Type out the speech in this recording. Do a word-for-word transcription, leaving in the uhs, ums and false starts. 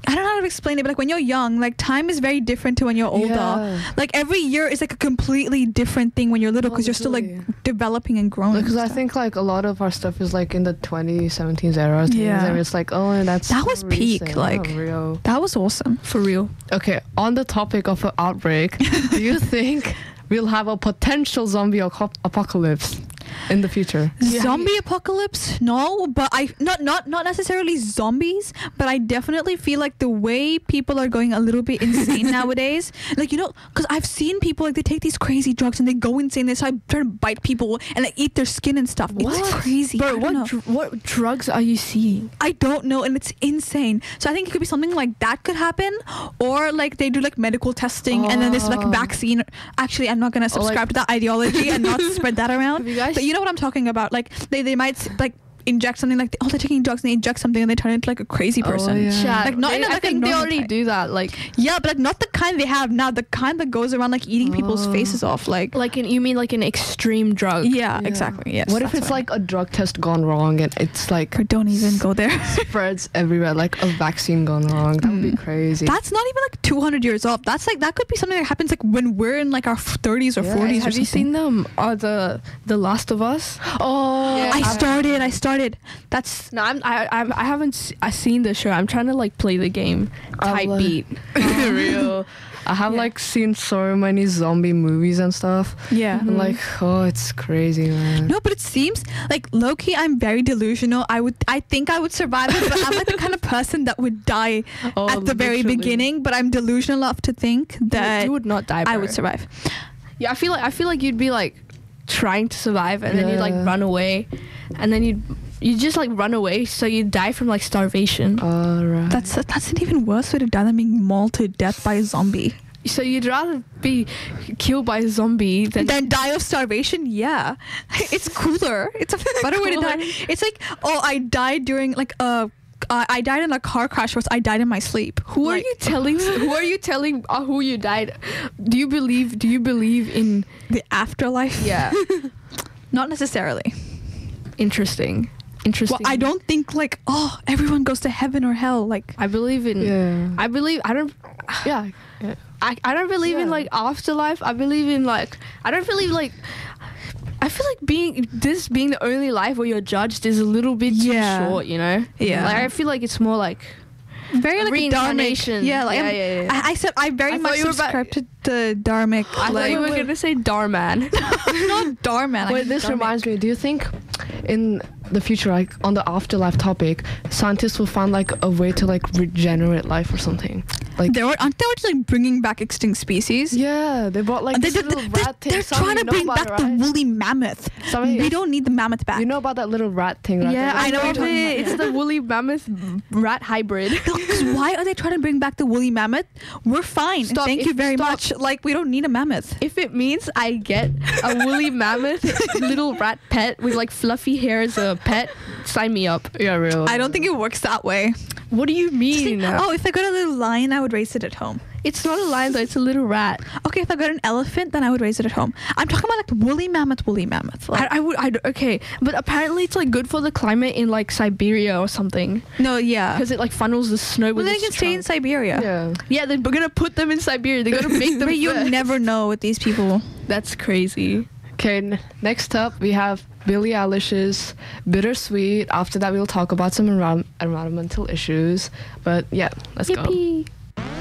I don't know how to explain it, but like when you're young, like time is very different to when you're older. Yeah. Like every year is like a completely different thing when you're little because you're still like Totally. developing and growing. Because and I stuff. think like a lot of our stuff is like in the twenty seventeens era. Yeah. And it's like, oh, that's That was so peak, recent, like- not real. that was awesome. For real. Okay, on the topic of an outbreak, do you think we'll have a potential zombie aco- apocalypse in the future? Yeah. Zombie apocalypse? No, but I not not not necessarily zombies, but I definitely feel like the way people are going a little bit insane nowadays. Like you know, because I've seen people like they take these crazy drugs and they go insane. They start trying to bite people and like eat their skin and stuff. What? It's crazy. I Bro, don't what know. dr- what drugs are you seeing? I don't know, and it's insane. So I think it could be something like that could happen, or like they do like medical testing and then there's like Oh. vaccine. Actually, I'm not gonna Or, like- subscribe to that ideology and not spread that around. Have you guys But you know what I'm talking about? Like they, they might s- like inject something like oh they're taking drugs and they inject something and they turn into like a crazy Oh, person. yeah. Chat. Like, not They- in a- I like a think they normal already type. do that. Like Yeah, but like not the kind they have now. The kind that goes around like eating people's Oh. faces off. Like like an, you mean like an extreme drug? yeah, Yeah. exactly. Yes. What if that's it's I like a drug test gone wrong and it's like mean. Or don't even go there. spreads everywhere, like a vaccine gone wrong? That would be Mm. crazy. That's not even like two hundred years off. That's like that could be something that happens like when we're in like our thirties or Yeah. forties or Have something. you seen them? Uh, the The Last of Us? oh, Yeah. I I've- started. I started. That's No, I'm, I I I haven't s- I seen the show. I'm trying to like play the game. Type I'll, uh, beat. real. I have Yeah. like seen so many zombie movies and stuff. yeah. I'm Mhm. like, oh, it's crazy, man. No, but it seems like low key. I'm very delusional. I would. I think I would survive it, but I'm like the kind of person that would die Oh, at the very literally. beginning. But I'm delusional enough to think that you would not die. I bro. would survive. Yeah, I feel like I feel like you'd be like trying to survive, and then you'd like Yeah. run away, and then you'd you just like run away, so you die from like starvation. Alright. That's that's an even worse way to die than being mauled to death by a zombie. So you'd rather be killed by a zombie than Then die of starvation? Yeah. It's cooler. It's a better way to die. It's like, oh, I died during like a. Uh, I died in a car crash. Was I died in my sleep? Who are Like, you telling? Who are you telling uh, who you died? Do you believe? Do you believe in? The afterlife? Yeah, Not necessarily. interesting, interesting. Well, I don't think like, oh, everyone goes to heaven or hell. Like, I believe in. yeah. I believe. I don't. yeah. yeah. I, I don't believe in Yeah. like afterlife. I believe in like. I don't believe like. I feel like being this being the only life where you're judged is a little bit too Yeah. short. You know. Yeah. Like I feel like it's more like. very like Reincarnation. dharmic. Yeah, like Yeah, I'm- yeah, yeah. I, I said I very I much thought you were about- subscribe to the dharmic. I thought like, you were gonna say Darman. not dharma. Wait, this reminds me. Do you think in the future, like on the afterlife topic, scientists will find like a way to like regenerate life or something? Like, They were, aren't they already like bringing back extinct species? yeah, they brought like they, this they, little they, rat thing. they're Some of trying you to know bring about back it, the right? woolly mammoth. Some of you- We don't need the mammoth back. You know about that little rat thing, right? Yeah, They're, I like, know what of you're it. talking It's the woolly mammoth rat hybrid. Because why are they trying to bring back the woolly mammoth? We're fine. Stop. Thank If- you very stop. much. Like, we don't need a mammoth. If it means I get a woolly mammoth little rat pet with like fluffy hair as a pet, sign me up. Yeah, real. I don't think it works that way. What do you Just mean? think, oh, if I got a little lion, I would raise it at home. It's not a lion though, it's a little rat. Okay, if I got an elephant, then I would raise it at home. I'm talking about like woolly mammoth, woolly mammoth. Like, I, I would, I, okay, but apparently it's like good for the climate in like Siberia or something no, yeah. because it like funnels the snow Well, with then its you can stay in trunk. Siberia. Yeah. Yeah, they're gonna put them in Siberia. They're gonna make them. But you first. never know with these people. That's crazy. Okay, n- next up we have Billie Eilish's Bittersweet. After that, we'll talk about some environ- environmental issues. But yeah, let's go. Yippee.